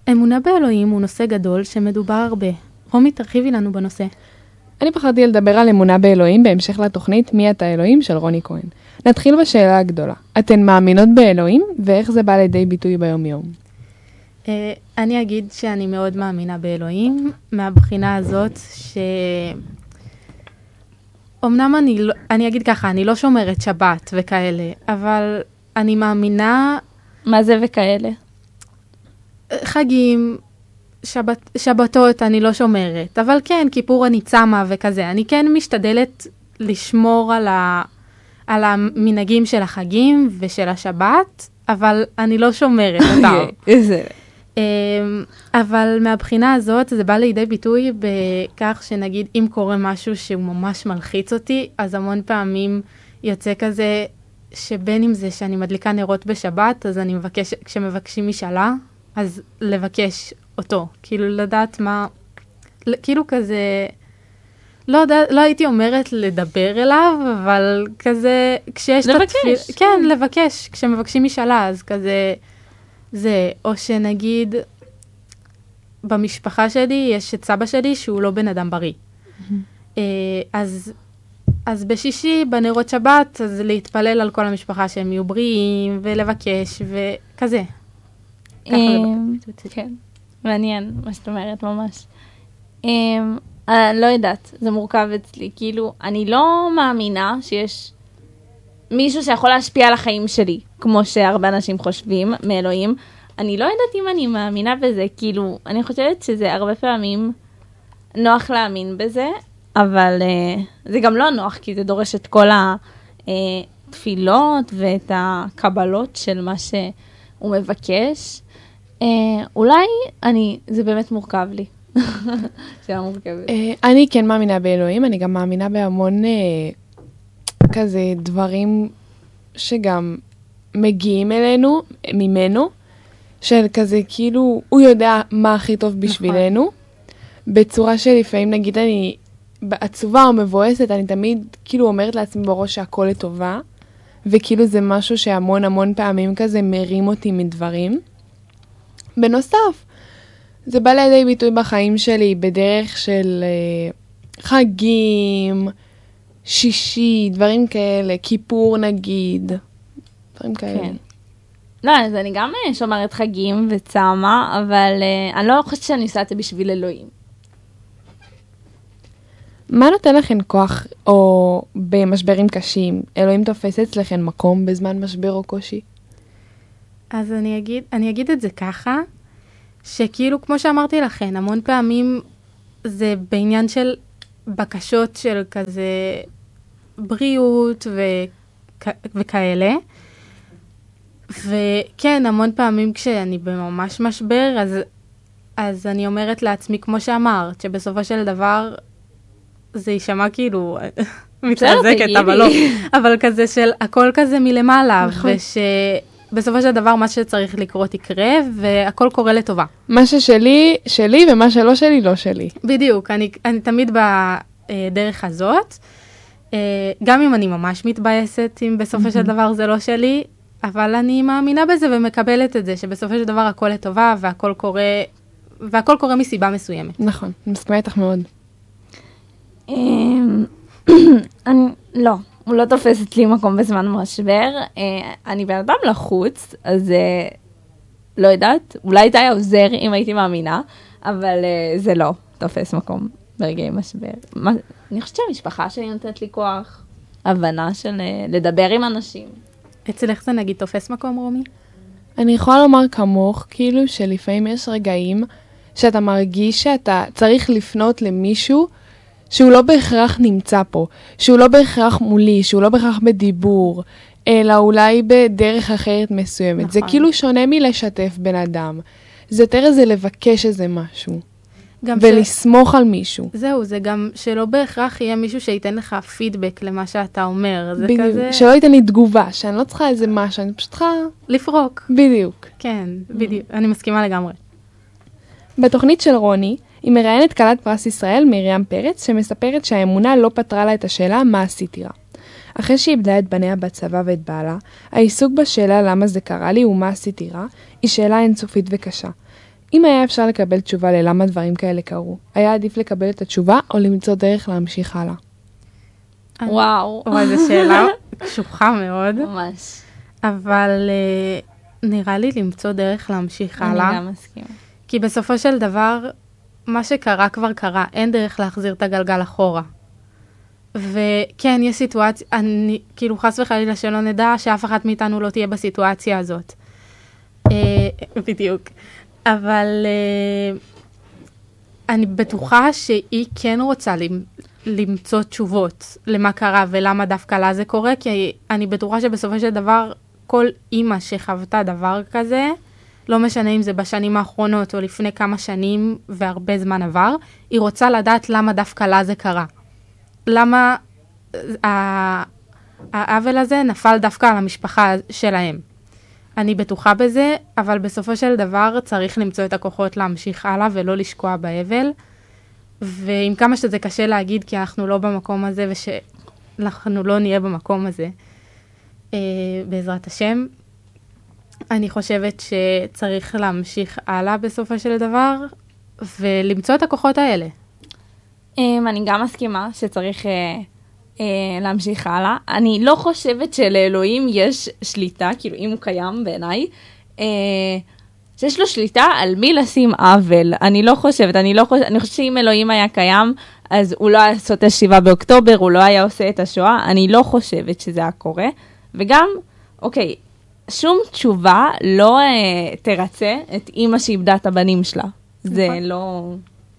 אמונה באלוהים הוא נושא גדול שמדובר הרבה. רומי, תרחיבי לנו בנושא. אני בחרתי לדבר על אמונה באלוהים בהמשך לתוכנית מי אתה אלוהים של רוני כהן. נתחיל בשאלה הגדולה. אתן מאמינות באלוהים ואיך זה בא לידי ביטוי ביום יום? אני אגיד שאני מאוד מאמינה באלוהים, מהבחינה הזאת אמנם אני אגיד ככה, אני לא שומרת שבת וכאלה, אבל אני מאמינה... מה זה וכאלה? חגים, שבתות אני לא שומרת, אבל כן, כיפור אני צמה וכזה. אני כן משתדלת לשמור על המנהגים של החגים ושל השבת, אבל אני לא שומרת אותם. אבל מהבחינה הזאת זה בא לידי ביטוי בכך שנגיד אם קורה משהו שהוא ממש מלחיץ אותי, אז המון פעמים יוצא כזה שבין אם זה שאני מדליקה נרות בשבת, אז אני מבקש, כשמבקשים משאלה, אז לבקש אותו, כאילו לדעת מה, כאילו כזה, לא הייתי אומרת לדבר אליו, אבל כזה, כשיש לבקש. כן, לבקש, כשמבקשים משאלה, אז כזה, זה, או שנגיד, במשפחה שלי יש את סבא שלי שהוא לא בן אדם בריא. אז בשישי, בנרות שבת, אז להתפלל על כל המשפחה שהם יהיו בריאים, ולבקש, וכזה. כן, מעניין מה שאת אומרת ממש. לא יודעת, זה מורכב אצלי. כאילו, אני לא מאמינה שיש מישהו שיכול להשפיע על החיים שלי, כמו שהרבה אנשים חושבים, מאלוהים. אני לא יודעת אם אני מאמינה בזה, כאילו, אני חושבת שזה הרבה פעמים נוח להאמין בזה, אבל זה גם לא נוח, כי זה דורש את כל התפילות ואת הקבלות של מה שהוא מבקש. אולי זה באמת מורכב לי. שאלה מורכבת. אני כן מאמינה באלוהים, אני גם מאמינה בהמון כזה דברים שגם מגיעים אלינו, ממנו, של כזה כאילו, הוא יודע מה הכי טוב בשבילנו, בצורה שלפעמים נגיד אני עצובה או מבואסת, אני תמיד כאילו אומרת לעצמי בראש שהכל לטובה, וכאילו זה משהו שהמון המון פעמים כזה מרים אותי מדברים. בנוסף, זה בא לידי ביטוי בחיים שלי בדרך של חגים, שישי, דברים כאלה, כיפור נגיד, דברים כאלה. כן. לא, אז אני גם שומרת חגים וצמה, אבל אני לא חושבת שאני עושה את זה בשביל אלוהים. מה נותן לכם כוח או במשברים קשים? אלוהים תופס אצלכם מקום בזמן משבר או קושי? אז אני אגיד את זה ככה, שכאילו כמו שאמרתי לכם, המון פעמים זה בעניין של בקשות של כזה בריאות וכאלה. וכן, המון פעמים כשאני בממש משבר, אז אני אומרת לעצמי, כמו שאמרת, שבסופו של דבר זה יישמע כאילו מתחזקת, אבל לא. אבל כזה של הכל כזה מלמעלה, בסופו של דבר מה שצריך לקרות יקרה, והכל קורה לטובה. מה ששלי, שלי, ומה שלא שלי, לא שלי. בדיוק, אני תמיד בדרך הזאת, גם אם אני ממש מתבאסת, אם בסופו של דבר זה לא שלי, אבל אני מאמינה בזה ומקבלת את זה, שבסופו של דבר הכל לטובה, והכל קורה מסיבה מסוימת. נכון, אני מסכימה איתך מאוד. לא. הוא לא תופס אצלי מקום בזמן משבר. אני בן אדם לחוץ, אז לא יודעת. אולי זה היה עוזר אם הייתי מאמינה, אבל זה לא תופס מקום ברגעי משבר. אני חושבת שהמשפחה שלי נותנת לי כוח, הבנה של לדבר עם אנשים. אצלך זה נגיד תופס מקום, רומי? אני יכולה לומר כמוך, כאילו שלפעמים יש רגעים שאתה מרגיש שאתה צריך לפנות למישהו, שהוא לא בהכרח נמצא פה, שהוא לא בהכרח מולי, שהוא לא בהכרח בדיבור, אלא אולי בדרך אחרת מסוימת. נכון. זה כאילו שונה מלשתף בן אדם. זה יותר איזה לבקש איזה משהו. ולסמוך על מישהו. זהו, זה גם שלא בהכרח יהיה מישהו שייתן לך פידבק למה שאתה אומר. זה בדיוק. כזה... שלא ייתן לי תגובה, שאני לא צריכה איזה משהו, אני פשוט צריכה... לפרוק. בדיוק. כן, בדיוק. אני מסכימה לגמרי. בתוכנית של רוני, היא מראיינת כלת פרס ישראל מרים פרץ, שמספרת שהאמונה לא פתרה לה את השאלה מה עשיתי רע. אחרי שהיא איבדה את בניה בצבא ואת בעלה, העיסוק בשאלה למה זה קרה לי ומה עשיתי רע, היא שאלה אינסופית וקשה. אם היה אפשר לקבל תשובה ללמה דברים כאלה קרו, היה עדיף לקבל את התשובה או למצוא דרך להמשיך הלאה? וואו. וואי, זו שאלה קשוחה מאוד, ממש. אבל נראה לי למצוא דרך להמשיך הלאה. אני גם מסכימה. כי בסופו של דבר, מה שקרה כבר קרה, אין דרך להחזיר את הגלגל אחורה. וכן, יש סיטואציה, אני, כאילו חס וחלילה שלא נדע שאף אחת מאיתנו לא תהיה בסיטואציה הזאת. בדיוק. אבל אני בטוחה שהיא כן רוצה למצוא תשובות למה קרה ולמה דווקא לה זה קורה, כי אני בטוחה שבסופו של דבר, כל אימא שחוותה דבר כזה, לא משנה אם זה בשנים האחרונות או לפני כמה שנים והרבה זמן עבר, היא רוצה לדעת למה דווקא לה זה קרה. למה העוול הזה נפל דווקא על המשפחה שלהם. אני בטוחה בזה, אבל בסופו של דבר צריך למצוא את הכוחות להמשיך הלאה ולא לשקוע באבל. ועם כמה שזה קשה להגיד, כי אנחנו לא במקום הזה ושאנחנו לא נהיה במקום הזה, בעזרת השם, אני חושבת שצריך להמשיך הלאה בסופו של דבר, ולמצוא את הכוחות האלה. אני גם מסכימה שצריך להמשיך הלאה. אני לא חושבת שלאלוהים יש שליטה, כאילו אם הוא קיים בעיניי, שיש לו שליטה על מי לשים עוול. אני חושבת שאם אלוהים היה קיים, אז הוא לא היה עושה את 7 באוקטובר, הוא לא היה עושה את השואה. אני לא חושבת שזה היה קורה. וגם, אוקיי, שום תשובה לא תרצה את אמא שאיבדה את הבנים שלה. זה לא...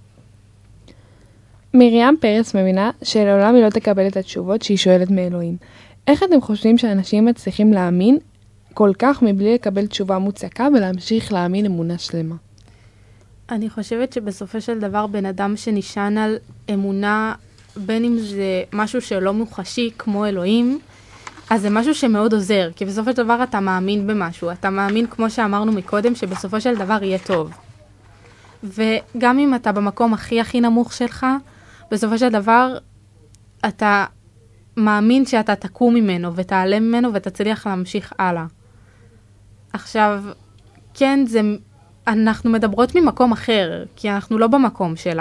מרים פרץ מבינה שלעולם היא לא תקבל את התשובות שהיא שואלת מאלוהים. איך אתם חושבים שאנשים מצליחים להאמין כל כך מבלי לקבל תשובה מוצקה ולהמשיך להאמין אמונה שלמה? אני חושבת שבסופו של דבר בן אדם שנשען על אמונה, בין אם זה משהו שלא מוחשי כמו אלוהים, אז זה משהו שמאוד עוזר, כי בסופו של דבר אתה מאמין במשהו. אתה מאמין, כמו שאמרנו מקודם, שבסופו של דבר יהיה טוב. וגם אם אתה במקום הכי נמוך שלך, בסופו של דבר אתה מאמין שאתה תקום ממנו ותעלם ממנו ותצליח להמשיך הלאה. עכשיו, כן, אנחנו מדברות ממקום אחר, כי אנחנו לא במקום שלה.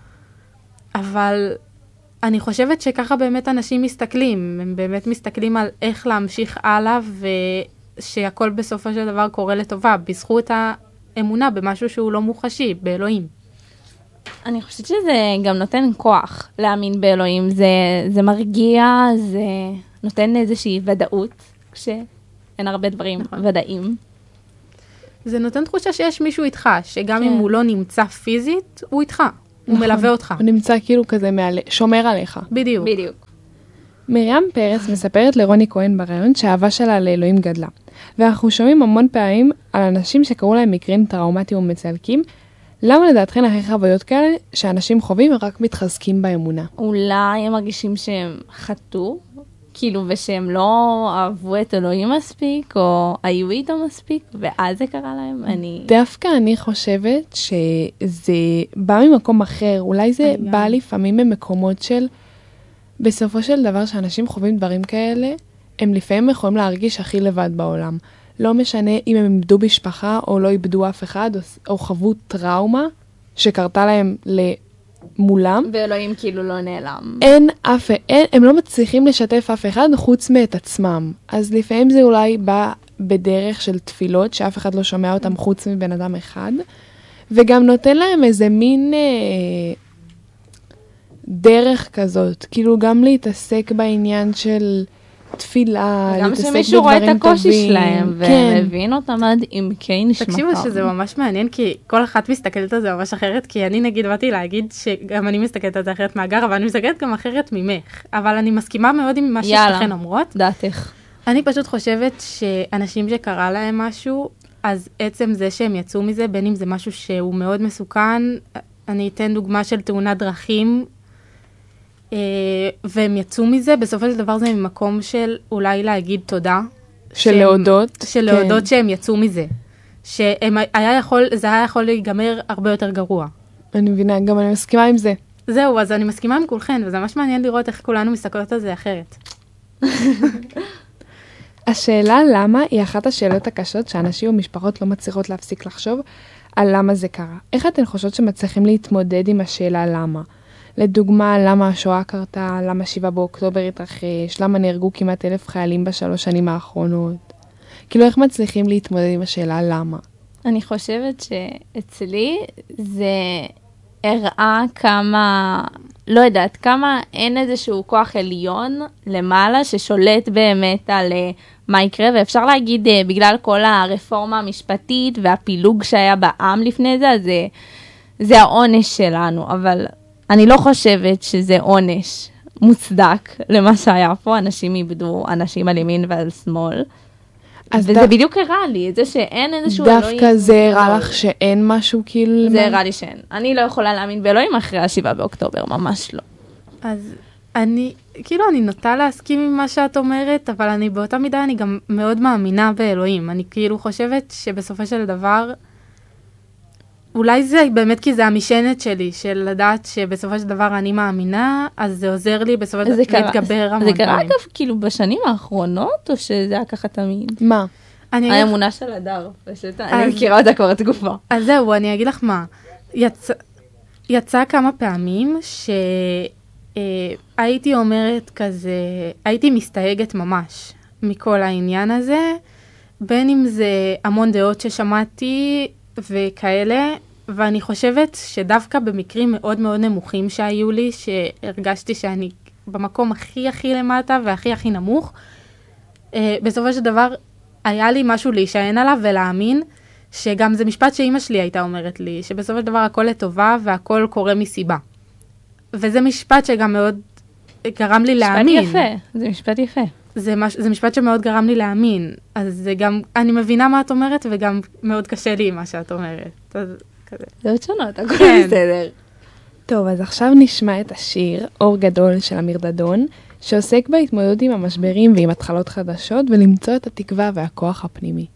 אבל אני חושבת שככה באמת אנשים מסתכלים, הם באמת מסתכלים על איך להמשיך הלאה, ושהכל בסופו של דבר קורה לטובה, בזכות האמונה במשהו שהוא לא מוחשי, באלוהים. אני חושבת שזה גם נותן כוח להאמין באלוהים, זה מרגיע, זה נותן איזושהי ודאות, כשאין הרבה דברים ודאים. זה נותן תחושה שיש מישהו איתך, שגם אם הוא לא נמצא פיזית, הוא איתך, הוא מלווה אותך. הוא נמצא כאילו כזה שומר עליך. בדיוק. מרים פרץ מספרת לרוני כהן ברעיון שהאהבה שלה לאלוהים גדלה. ואנחנו שומעים המון פעמים על אנשים שקראו להם מקרים טראומטיים ומצלקים. למה לדעתכן אחרי חוויות כאלה שאנשים חווים ורק מתחזקים באמונה? אולי הם מרגישים שהם חטאו, כאילו, ושהם לא אהבו את אלוהים מספיק, או היו איתו מספיק, ואז זה קרה להם. דווקא אני חושבת שזה בא ממקום אחר. אולי זה בא לפעמים ממקומות של, בסופו של דבר שאנשים חווים דברים כאלה, הם לפעמים יכולים להרגיש הכי לבד בעולם. לא משנה אם הם איבדו משפחה או לא איבדו אף אחד, או חוו טראומה שקרתה להם מולם. ואלוהים כאילו לא נעלם. הם לא מצליחים לשתף אף אחד חוץ מאת עצמם. אז לפעמים זה אולי בא בדרך של תפילות, שאף אחד לא שומע אותם חוץ מבן אדם אחד, וגם נותן להם איזה מין דרך כזאת, כאילו גם להתעסק בעניין של תפילה, גם להתעסק שמישהו רואה את בדברים הקושי טובים. שלהם, ומבין אותם עד עמקי נשמתם. תקשיבו שזה ממש מעניין, כי כל אחת מסתכלת על זה ממש אחרת, כי אני נגיד באתי להגיד שגם אני מסתכלת על זה אחרת מהגר, אבל אני מסתכלת גם אחרת ממך. אבל אני מסכימה מאוד עם מה ששתכן אומרות. דעתך. אני פשוט חושבת שאנשים שקרה להם משהו, אז עצם זה שהם יצאו מזה, בין אם זה משהו שהוא מאוד מסוכן, אני אתן דוגמה של תאונת דרכים, והם יצאו מזה, בסופו של דבר זה ממקום של אולי להגיד תודה. של להודות. של להודות שהם יצאו מזה. זה היה יכול להיגמר הרבה יותר גרוע. אני מבינה, גם אני מסכימה עם זה. זהו, אז אני מסכימה עם כולכן, וזה ממש מעניין לראות איך כולנו מסתכלות על זה אחרת. השאלה למה היא אחת השאלות הקשות שאנשים ומשפחות לא מצליחות להפסיק לחשוב על למה זה קרה. איך אתן חושבות שמצליחים להתמודד עם השאלה למה? לדוגמה, למה השואה קרתה, למה 7 באוקטובר התרחש, למה נהרגו כמעט 1,000 חיילים ב3 שנים האחרונות. כאילו איך מצליחים להתמודד עם השאלה למה? אני חושבת שאצלי זה הראה כמה, לא יודעת, כמה אין איזשהו כוח עליון למעלה ששולט באמת על מה יקרה, ואפשר להגיד בגלל כל הרפורמה המשפטית והפילוג שהיה בעם לפני זה, אז זה העונש שלנו, אבל אני לא חושבת שזה עונש מוצדק למה שהיה פה, אנשים איבדו אנשים על ימין ועל שמאל. וזה בדיוק הראה לי, את זה שאין איזשהו אלוהים. דווקא זה הראה לך שאין משהו כאילו... זה הראה לי שאין. אני לא יכולה להאמין באלוהים אחרי 7 באוקטובר, ממש לא. אז אני נוטה להסכים עם מה שאת אומרת, אבל אני באותה מידה אני גם מאוד מאמינה באלוהים. אני כאילו חושבת שבסופו של דבר, אולי זה באמת כי זה המשענת שלי, של לדעת שבסופו של דבר אני מאמינה, אז זה עוזר לי בסופו של דבר להתגבר המון. זה קרה אגב כאילו בשנים האחרונות, או שזה היה ככה תמיד? מה? האמונה של הדר, אני מכירה אותה כבר תקופה. אז זהו, אני אגיד לך מה. יצא כמה פעמים שהייתי אומרת כזה, הייתי מסתייגת ממש מכל העניין הזה, בין אם זה המון דעות ששמעתי וכאלה, ואני חושבת שדווקא במקרים מאוד מאוד נמוכים שהיו לי, שהרגשתי שאני במקום הכי הכי למטה והכי הכי נמוך, בסופו של דבר היה לי משהו להישען עליו ולהאמין, שגם זה משפט שאימא שלי הייתה אומרת לי, שבסופו של דבר הכל לטובה והכל קורה מסיבה. וזה משפט שגם מאוד גרם לי להאמין. משפט יפה, זה משפט יפה. זה משפט שמאוד גרם לי להאמין. אז זה גם, אני מבינה מה את אומרת, וגם מאוד קשה לי מה שאת אומרת. אז כזה. זה עוד שונות, הכל כן. בסדר. טוב, אז עכשיו נשמע את השיר אור גדול של אמיר דדון, שעוסק בהתמודדות עם המשברים ועם התחלות חדשות, ולמצוא את התקווה והכוח הפנימי.